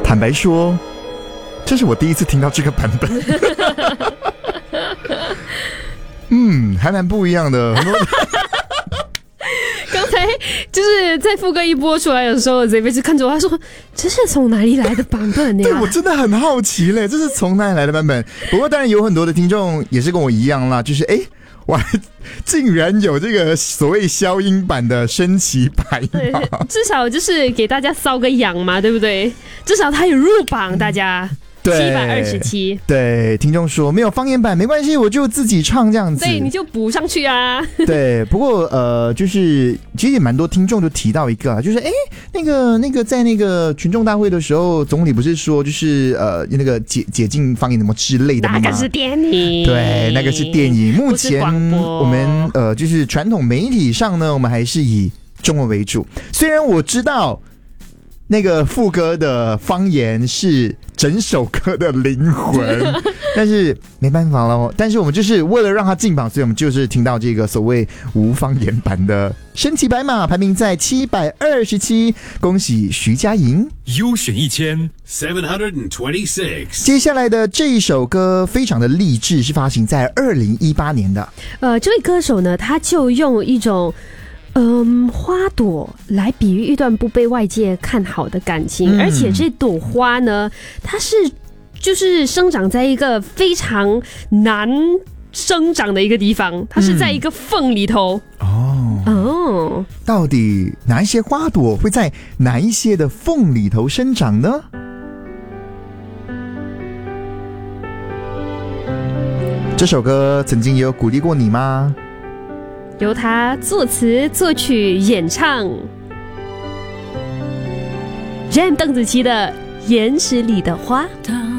坦白说，这是我第一次听到这个版本。还蛮不一样的。 刚才就是在副歌一播出来的时候，这边是看着我，他说：“这是从哪里来的版本呀？” 对，我真的很好奇嘞，这是从哪里来的版本？不过当然有很多的听众也是跟我一样啦，就是哇，竟然有这个所谓消音版的升旗白马， 至少就是给大家搔个痒嘛，对不对？至少它有入榜，大家。727， 对，听众说没有方言版没关系，我就自己唱这样子， 对，你就补上去啊。 对，不过就是其实也蛮多听众都提到一个啊，就是那个在那个群众大会的时候，总理不是说就是那个解禁方言什么之类的吗？ 那个是电影， 对，那个是电影。目前我们就是传统媒体上呢，我们还是以中文为主。虽然我知道那个副歌的方言是整首歌的灵魂，但是没办法了。但是我们就是为了让它进榜，所以我们就是听到这个所谓无方言版的升旗白马，排名在727，恭喜徐佳莹优选1726。 接下来的这一首歌非常的励志，是发行在2018年的。 这位歌手呢，他就用一种花朵来比喻一段不被外界看好的感情，而且这朵花呢，它是就是生长在一个非常难生长的一个地方，它是在一个缝里头。 到底哪一些花朵会在哪一些的缝里头生长呢？这首歌曾经也有鼓励过你吗？ 由他作词、作曲、演唱 ，Jam 邓紫棋的《岩石里的花》。